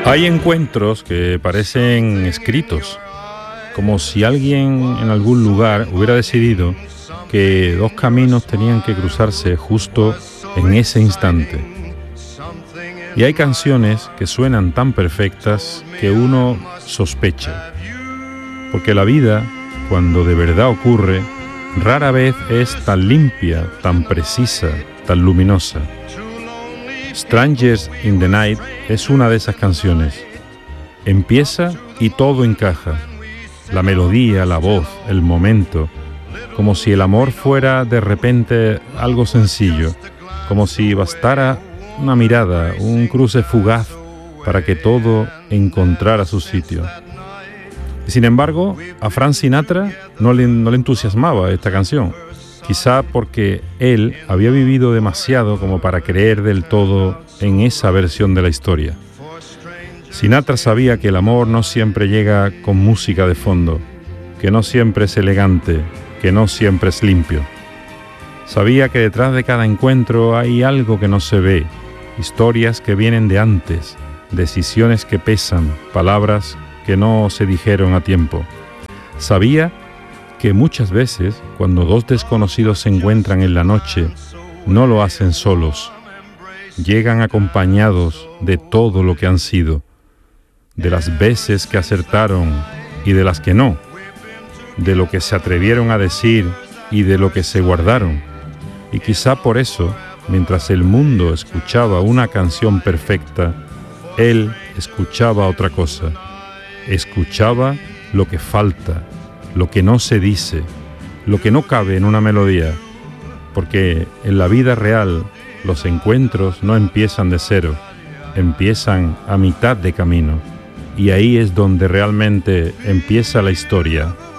Hay encuentros que parecen escritos, como si alguien en algún lugar hubiera decidido que dos caminos tenían que cruzarse justo en ese instante. Y hay canciones que suenan tan perfectas que uno sospecha, porque la vida, cuando de verdad ocurre, rara vez es tan limpia, tan precisa, tan luminosa. Strangers in the Night es una de esas canciones. Empieza y todo encaja. La melodía, la voz, el momento, como si el amor fuera de repente algo sencillo, como si bastara una mirada, un cruce fugaz para que todo encontrara su sitio. Y sin embargo, a Frank Sinatra no le entusiasmaba esta canción. Quizá porque él había vivido demasiado como para creer del todo en esa versión de la historia. Sinatra sabía que el amor no siempre llega con música de fondo, que no siempre es elegante, que no siempre es limpio. Sabía que detrás de cada encuentro hay algo que no se ve, historias que vienen de antes, decisiones que pesan, palabras que no se dijeron a tiempo. Sabía que muchas veces, cuando dos desconocidos se encuentran en la noche, no lo hacen solos. Llegan acompañados de todo lo que han sido, de las veces que acertaron y de las que no, de lo que se atrevieron a decir y de lo que se guardaron. Y quizá por eso, mientras el mundo escuchaba una canción perfecta, él escuchaba otra cosa. Escuchaba lo que falta, lo que no se dice, lo que no cabe en una melodía, porque en la vida real los encuentros no empiezan de cero, empiezan a mitad de camino, y ahí es donde realmente empieza la historia.